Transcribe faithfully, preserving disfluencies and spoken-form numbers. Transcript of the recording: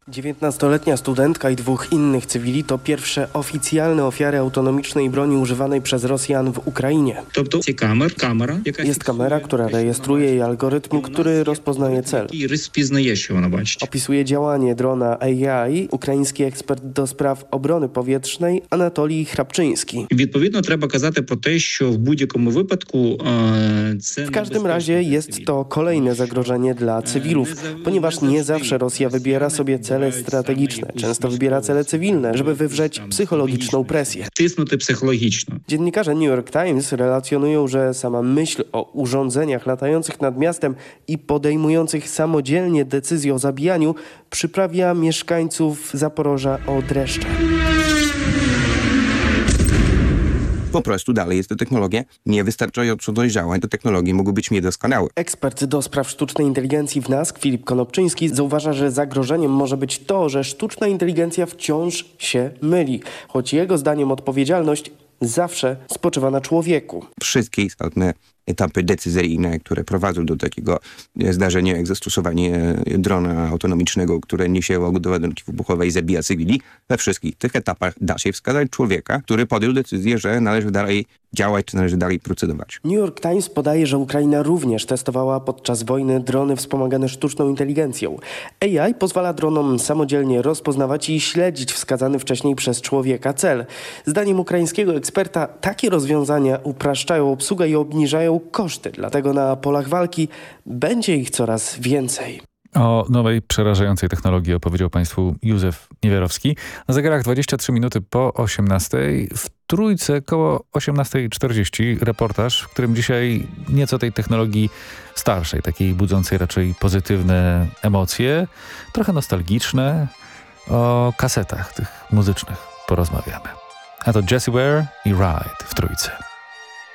dziewiętnastoletnia studentka i dwóch innych cywili to pierwsze oficjalne ofiary autonomicznej broni używanej przez Rosjan w Ukrainie. Jest kamera, która rejestruje jej algorytm, który rozpoznaje cel. Opisuje działanie drona A I ukraiński ekspert do spraw obrony powietrznej Anatolij Hrabczyński. W każdym razie jest to kolejne zagrożenie dla cywilów, ponieważ nie zawsze Rosja wybiera sobie cele strategiczne. Często wybiera cele cywilne, żeby wywrzeć psychologiczną presję. Dziennikarze New York Times relacjonują, że sama myśl o urządzeniach latających nad miastem i podejmujących samodzielnie decyzje o zabijaniu przyprawia mieszkańców Zaporoża o dreszcze. Po prostu dalej jest to technologia niewystarczająco dojrzała i te technologie mogą być niedoskonałe. Ekspert do spraw sztucznej inteligencji w N A S K Filip Konopczyński zauważa, że zagrożeniem może być to, że sztuczna inteligencja wciąż się myli, choć jego zdaniem odpowiedzialność zawsze spoczywa na człowieku. Wszystkie istotne etapy decyzyjne, które prowadzą do takiego zdarzenia, jak zastosowanie drona autonomicznego, które niesie ładunki wybuchowe i zabija cywili, we wszystkich tych etapach da się wskazać człowieka, który podjął decyzję, że należy dalej działać, czy należy dalej procedować. New York Times podaje, że Ukraina również testowała podczas wojny drony wspomagane sztuczną inteligencją. A I pozwala dronom samodzielnie rozpoznawać i śledzić wskazany wcześniej przez człowieka cel. Zdaniem ukraińskiego eksperta takie rozwiązania upraszczają obsługę i obniżają koszty, dlatego na polach walki będzie ich coraz więcej. O nowej, przerażającej technologii opowiedział Państwu Józef Niewiarowski. Na zegarach dwadzieścia trzy minuty po osiemnastej. W Trójce koło osiemnasta czterdzieści reportaż, w którym dzisiaj nieco tej technologii starszej, takiej budzącej raczej pozytywne emocje, trochę nostalgiczne, o kasetach tych muzycznych porozmawiamy. A to Jessie Ware i Ride w Trójce.